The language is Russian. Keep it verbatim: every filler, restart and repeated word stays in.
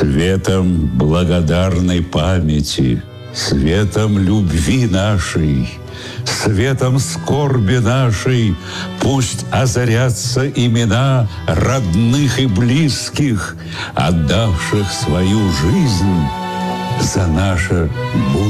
Светом благодарной памяти, светом любви нашей, светом скорби нашей пусть озарятся имена родных и близких, отдавших свою жизнь за наше будущее.